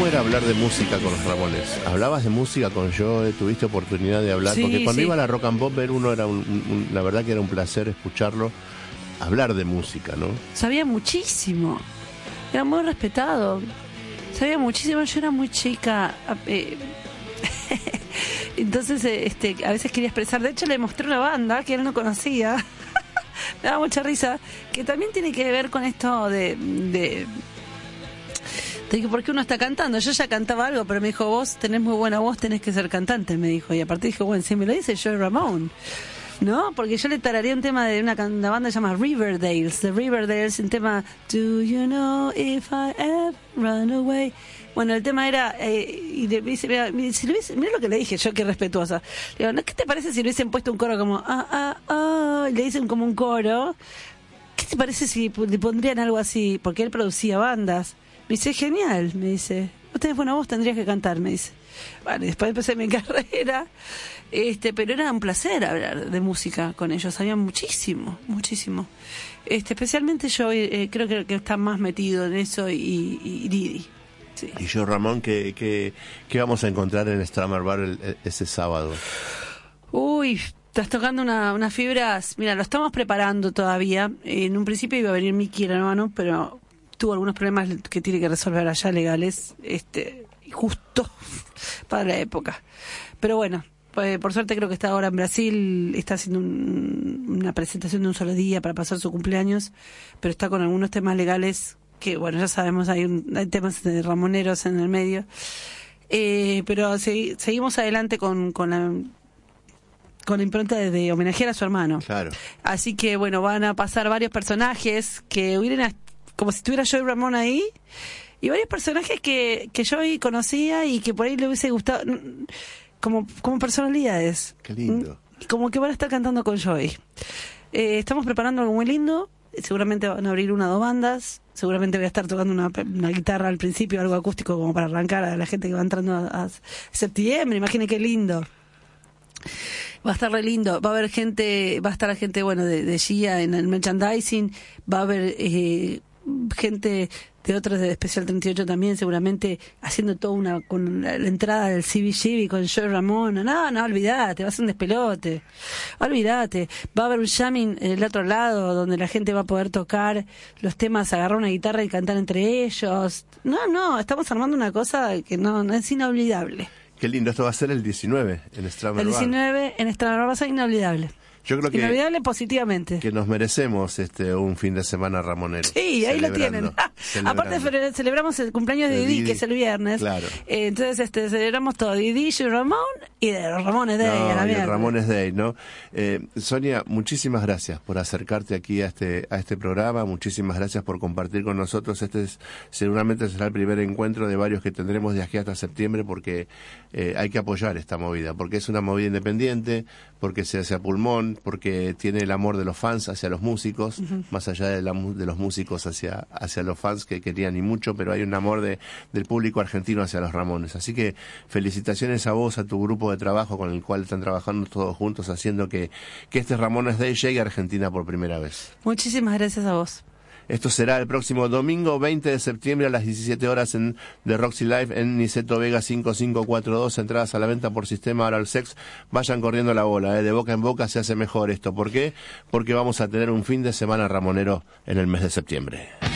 ¿Cómo era hablar de música con los Ramones? ¿Hablabas de música con Joe? ¿Tuviste oportunidad de hablar? Sí, porque cuando sí. iba a la Rock and Pop, ver uno era la verdad que era un placer escucharlo hablar de música, ¿no? Sabía muchísimo. Era muy respetado. Sabía muchísimo. Yo era muy chica. Entonces, a veces quería expresar. De hecho, le mostré una banda que él no conocía. Me daba mucha risa. Que también tiene que ver con esto de que por qué uno está cantando. Yo ya cantaba algo, pero me dijo, vos tenés muy buena voz, tenés que ser cantante, me dijo. Y aparte dije, bueno, si me lo dice Joey Ramone, ¿no? Porque yo le tararía un tema de una banda que se llama Riverdales. The Riverdales, un tema, Do you know if I ever run away? Bueno, el tema era, y le dice, mira lo que le dije, yo qué respetuosa. Le digo, ¿qué te parece si le hubiesen puesto un coro como, y le dicen como un coro? ¿Qué te parece si le pondrían algo así? Porque él producía bandas. Me dice, genial, me dice. Vos tenés buena voz, tendrías que cantar, me dice. Bueno, después empecé mi carrera, pero era un placer hablar de música con ellos, sabían muchísimo, muchísimo. Especialmente yo creo que está más metido en eso y Didi. Sí. Y Joe Ramone, ¿qué vamos a encontrar en Stramer Bar ese sábado? Uy, estás tocando unas fibras. Mira, lo estamos preparando todavía. En un principio iba a venir Miki, el hermano, pero tuvo algunos problemas que tiene que resolver allá legales, justo para la época. Pero bueno, pues, por suerte creo que está ahora en Brasil, está haciendo una presentación de un solo día para pasar su cumpleaños, pero está con algunos temas legales que, bueno, ya sabemos, hay temas de ramoneros en el medio. Pero seguimos adelante con la impronta de homenajear a su hermano. Claro. Así que, bueno, van a pasar varios personajes que hubieran, como si estuviera Joey Ramone ahí, y varios personajes que Joey conocía y que por ahí le hubiese gustado, como personalidades. Qué lindo. Como que van a estar cantando con Joey. Estamos preparando algo muy lindo. Seguramente van a abrir 1 o 2 bandas. Seguramente voy a estar tocando una guitarra al principio, algo acústico como para arrancar a la gente que va entrando a septiembre. Imaginen qué lindo. Va a estar re lindo. Va a estar la gente, bueno, de Gia en el merchandising. Va a haber gente de otros de Especial 38 también, seguramente haciendo toda con la entrada del CBGB con Joey Ramone. No, olvídate, va a ser un despelote. Olvídate. Va a haber un jamming en el otro lado donde la gente va a poder tocar los temas, agarrar una guitarra y cantar entre ellos. No, estamos armando una cosa que no es inolvidable. Qué lindo, esto va a ser el 19 en Stramer Bar. El 19 en Stramer Bar va a ser inolvidable. Yo creo que inolvidable positivamente. Que nos merecemos un fin de semana ramonero. Sí, ahí lo tienen. Aparte celebramos el cumpleaños de Didi, que es el viernes. Claro. Entonces celebramos todo. Didi, Joey Ramone y de los Ramones Day. No, a la mierda. Ramones Day, ¿no? Sonia, muchísimas gracias por acercarte aquí a este programa. Muchísimas gracias por compartir con nosotros. Seguramente será el primer encuentro de varios que tendremos de aquí hasta septiembre, porque hay que apoyar esta movida, porque es una movida independiente, porque se hace a pulmón, porque tiene el amor de los fans hacia los músicos, más allá de los músicos hacia los fans que querían y mucho, pero hay un amor del público argentino hacia los Ramones. Así que felicitaciones a vos, a tu grupo de trabajo con el cual están trabajando todos juntos, haciendo que este Ramones Day llegue a Argentina por primera vez. Muchísimas gracias a vos. Esto será el próximo domingo 20 de septiembre a las 17 horas en The Roxy Live en Niceto Vega 5542. Entradas a la venta por sistema Oral Sex. Vayan corriendo la bola, de boca en boca se hace mejor esto. ¿Por qué? Porque vamos a tener un fin de semana ramonero en el mes de septiembre.